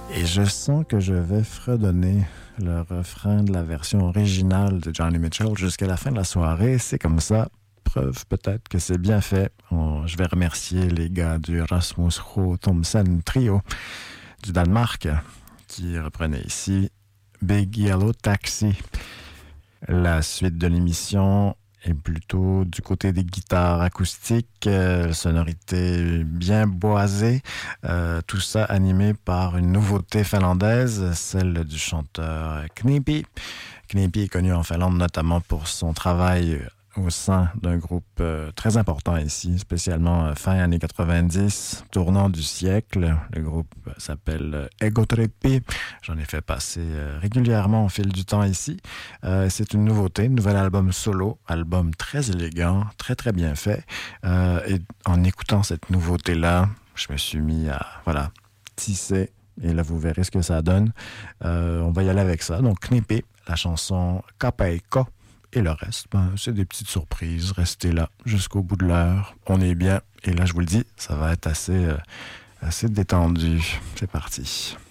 Et je sens que je vais fredonner le refrain de la version originale de Johnny Mitchell jusqu'à la fin de la soirée. C'est comme ça. Preuve peut-être que c'est bien fait. Je vais remercier les gars du Rasmus Ho Thomsen Trio du Danemark qui reprenaient ici Big Yellow Taxi. La suite de l'émission est plutôt du côté des guitares acoustiques, sonorité bien boisée, tout ça animé par une nouveauté finlandaise, celle du chanteur Knipi. Knipi est connu en Finlande notamment pour son travail au sein d'un groupe très important ici, spécialement fin années 90, tournant du siècle. Le groupe s'appelle Egotrippi. J'en ai fait passer régulièrement au fil du temps ici. C'est une nouveauté, un nouvel album solo, album très élégant, très très bien fait. Et en écoutant cette nouveauté-là, je me suis mis à tisser. Et là, vous verrez ce que ça donne. On va y aller avec ça. Donc, Knipi, la chanson Kapeikko. Et le reste, c'est des petites surprises. Restez là jusqu'au bout de l'heure. On est bien. Et là, je vous le dis, ça va être assez détendu. C'est parti.